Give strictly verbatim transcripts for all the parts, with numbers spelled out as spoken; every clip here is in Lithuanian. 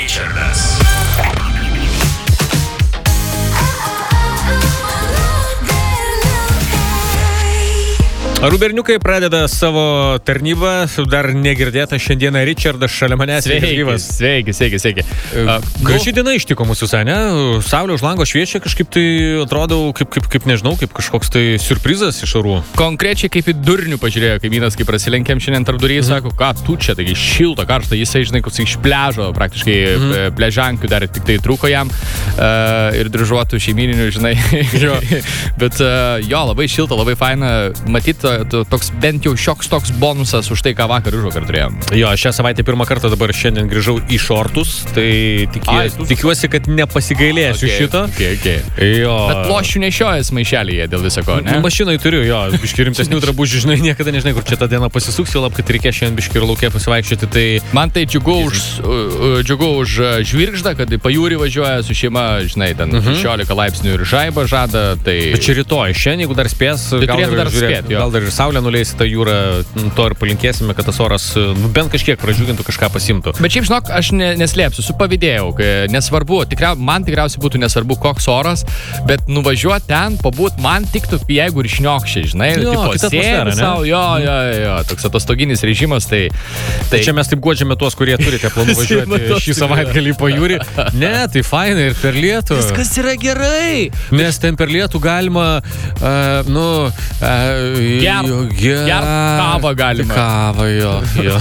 Richardas. Ruberniukai pradeda savo tarnybą, dar negirdėta šiandieną Richardas šalia manęs. Sveiki, sveiki, sveiki, sveiki. Graži diena ištiko mūsų, ne? Saulė už lango šviečia, kažkaip tai atrodo, kaip, kaip, kaip nežinau, kaip kažkoks tai siurprizas iš orų. Konkrečiai kaip į durnių pažiūrėjo kaimynas, kai prasilenkėm šiandien tarp durys, mm. sako, ką tu čia, taigi šilta, karšta, jisai, žinai, koks iš pležo, praktiškai mm. pležankių dar tik tai trūko jam uh, ir dryžuotų šeimininių, žinai. Bet uh, jo, labai šilta, labai faina matyti toks bent jau šioks toks bonusas už tai, ką vakar užvakar turėjom. Jo, šią savaitę pirmą kartą dabar šiandien grįžau į šortus, tai tikie, Ai, tikiuosi, kad nepasigailėsiu okay, šito. Okay, okay. Jo. Bet lošių nešiojas maišelėje dėl visako, ne? Mašinai turiu, jo, biški rimtesnių drabužių, žinai, niekada nežinai, kur čia tą dieną pasisuks, jau lab, kad reikės šiandien biški ir laukia pasivaikščioti, tai... Man tai džiugu už, džiugu už žvirgždą, kad į pajūrį važiuoja su šeima, žinai, ten uh-huh. šešiolika laipsnių ir žaibą žada, tai... Bet čia rytoj, šiandien, jeigu dar spės, tai gal dar, dar žiūrėt, spėt, gal dar ir saulė nuleis tą jūrą, to ir palinkėsime, kad tas oras nu, bent kažkiek pradžiugintų, kažką pasimtų. Bet šiaip, žinok, aš ne, neslėpsiu, supavydėjau, nesvarbu, tikria, man tikriausiai būtų nesvarbu, koks oras, bet nuvažiuoti ten, pabūt, man tiktų, jeigu ir šniokščiai, žinai, jo, tipo, sėdi savo, jo, jo, jo, toks atostoginis režimas, tai... Tai čia mes taip guodžiame tuos, kurie turite planų važiuoti šį savaitgalį po jūrį. Ne, tai fainai ir per lietų. Viskas yra gerai. Nes ten per lietų galima, uh, nu... Uh, Ger, ger, ger kavą galima. Kavą, jo, jo.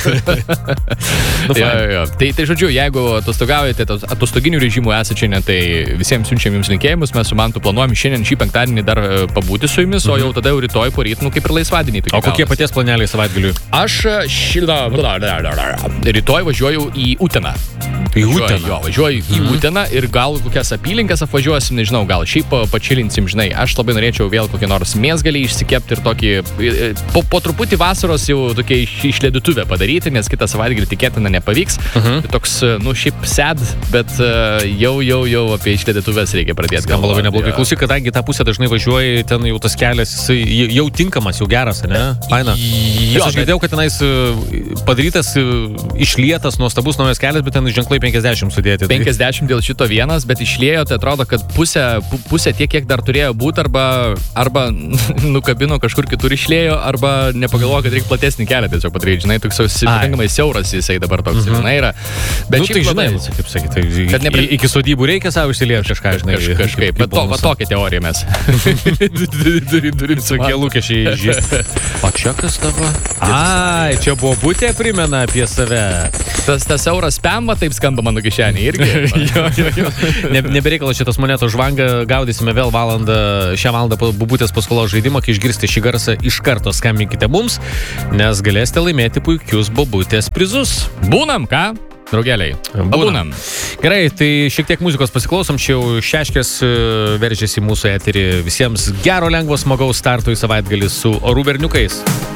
nu, jo, jo. Tai, tai žodžiu, jeigu atostogaujate atostoginių režimų esate šiandien, tai visiems siunčiam jums linkėjimus, mes su Mantu planuojam šiandien šį penktadienį dar pabūti su jumis, mhm. o jau tada jau rytoj poryt, nu kaip ir laisvadienį. O kokie galas. Paties planeliai savaitgaliui? Aš šilą, rytoj važiuoju į Uteną. Į Uteną? Jo, važiuoju mhm. į Uteną ir gal kokias apylinkės apvažiuosim, nežinau, gal šiaip pačilinsim, žinai, aš labai norėčiau vėl kokį nors mėsgalį išsikepti ir tokį po, po truputį vasaros jau tokia iš, išlėdutuvę padaryti, nes kitą savaitgalį tikėtina nepavyks. Uh-huh. Toks, nu, šiaip sad, bet uh, jau, jau, jau apie išlėdutuvės reikia pradėti. Skamba labai neblogai. Klausyk, kadangi tą pusę dažnai važiuoji, ten jau tas kelias, jisai jau tinkamas, jau geras, ne? Faina. Jo, aš girdėjau, kad tenais padarytas, išlietas, nuostabus naujas kelias, bet ten ženklai penkiasdešimt sudėti. penkiasdešimt dėl šito vienas, bet išliejo, tai atrodo, kad pusė, pusė tiek, kiek dar turėjo būti, arba, arba nukabino kažkur kitur išlėjo, arba nepagalvojo, kad reikia platesnį kelią tiesiog padaryti, žinai, toks pakankamai siauras jisai dabar toks, mm-hmm. žinai, yra. Bet nu, tai žinai, labai, kaip sakyti, tai nepri... iki sodybų reikia savo išsilieti kažką, žinai. Kaž, kažkaip, bet to, va, tokią teoriją mes. Turim tokie lūkesčiai žiūrėti. O čia kas tavo? Ai, čia buvo butė primena apie save. Tas, tas euras spam, taip skamba mano kišenį irgi. jo, jo, jo. Ne, nebereikalo šitos monetos žvangą, gaudysime vėl valandą, šią valandą bubutės paskolos žaidimą, kai išgirsite šį garsą, iš karto skambinkite mums, nes galėsite laimėti puikius bobutės prizus. Būnam, ką? Draugeliai. Būnam. Gerai, tai šiek tiek muzikos pasiklausom, čia jau Šeškės veržiasi mūsų eterį. Visiems gero, lengvo, smagaus starto į savaitgalį su Orų berniukais.